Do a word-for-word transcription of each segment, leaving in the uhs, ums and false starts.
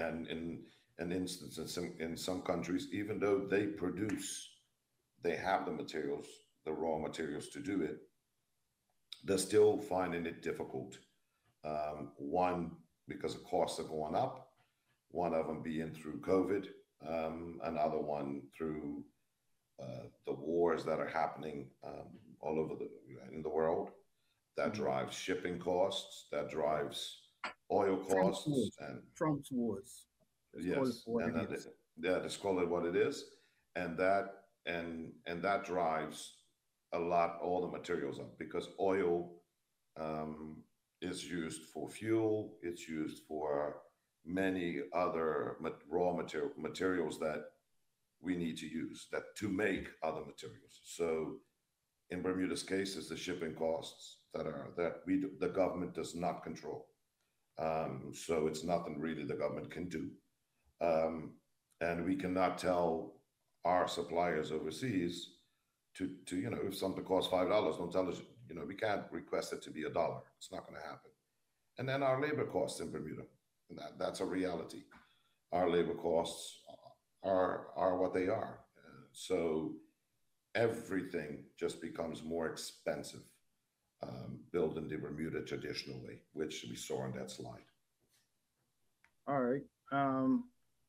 and in an instance, in some, in some countries, even though they produce, they have the materials, the raw materials to do it, they're still finding it difficult. Um, one, because the costs are going up, one of them being through COVID, um, another one through uh, the wars that are happening um, all over the in the world. That Mhm. drives shipping costs. That drives oil Trump's costs, wars. and Trump's wars. Let's call it yes, for what and it that, is. yeah, let's call it what it is, and that and and that drives a lot all the materials up because oil um, is used for fuel. It's used for many other raw material materials that we need to use that to make other materials. So in Bermuda's case, it's the shipping costs that are that we do, the government does not control. Um, so it's nothing really the government can do, um, and we cannot tell our suppliers overseas to to you know if something costs five dollars, don't tell us you know we can't request it to be a dollar. It's not going to happen. And then our labor costs in Bermuda, and that, that's a reality. Our labor costs are are what they are. Uh, so everything just becomes more expensive um, building the Bermuda traditional way, which we saw in that slide. All right. Um,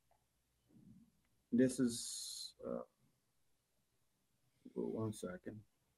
this is uh, one second.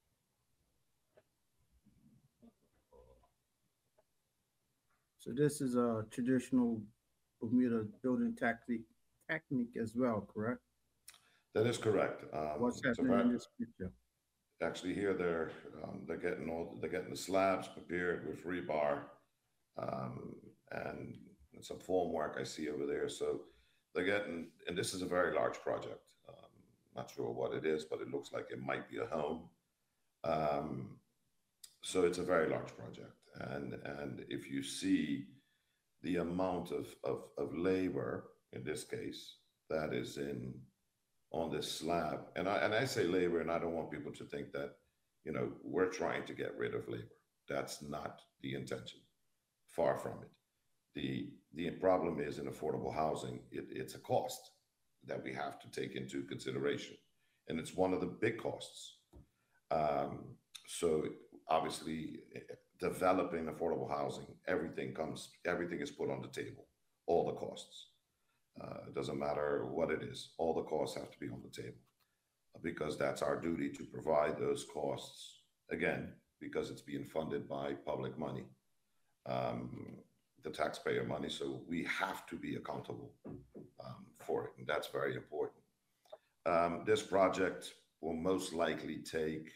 So this is a traditional Bermuda building technique technique as well, correct? That is correct. Um, What's it's a happening very in this picture? actually here they're um, they're getting all they're getting the slabs prepared with rebar um, and, and some formwork I see over there. So they're getting and this is a very large project. Um, not sure what it is, but it looks like it might be a home. Um, so it's a very large project, and and if you see the amount of, of, of labor in this case that is in on this slab. And I and I say labor, and I don't want people to think that, you know, we're trying to get rid of labor. That's not the intention. Far from it. The the problem is in affordable housing, it, it's a cost that we have to take into consideration. And it's one of the big costs. Um, so obviously developing affordable housing, everything comes, everything is put on the table, all the costs. Uh, it doesn't matter what it is, all the costs have to be on the table because that's our duty to provide those costs again because it's being funded by public money, um, the taxpayer money. So we have to be accountable um, for it, and that's very important. Um, this project will most likely take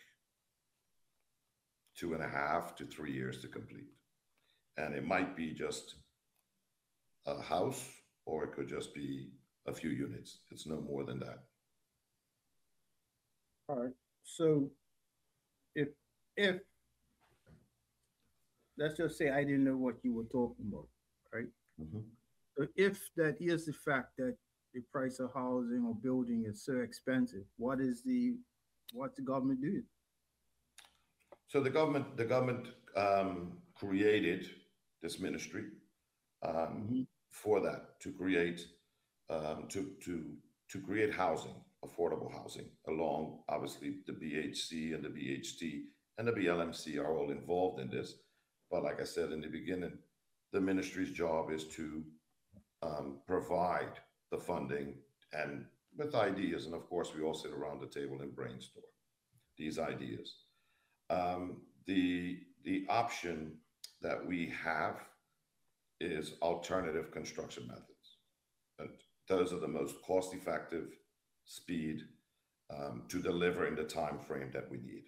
two and a half to three years to complete, and it might be just a house or it could just be a few units. It's no more than that. All right. So if if let's just say I didn't know what you were talking about, right? Mhm. So if that is the fact that the price of housing or building is so expensive, what is the what the government do? So the government, the government um, created this ministry um, Mm-hmm. for that to create um, to to to create housing, affordable housing, along obviously the B H C and the B H T and the B L M C are all involved in this. But like I said in the beginning, the ministry's job is to um, provide the funding and with ideas, and of course we all sit around the table and brainstorm these ideas. Um, the the option that we have is alternative construction methods, and those are the most cost effective, speed um, to deliver in the time frame that we need.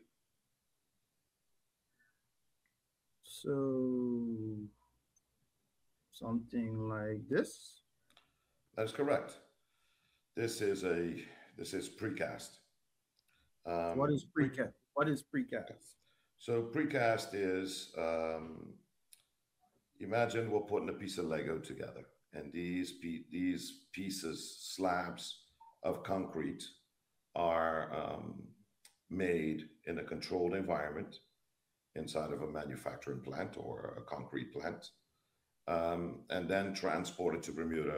So something like this. That's correct. This is a this is precast. What Um, is pre, precast? What is precast? so precast is um, imagine we're putting a piece of Lego together, and these these pieces, slabs of concrete, are um, made in a controlled environment inside of a manufacturing plant or a concrete plant, um, and then transported to Bermuda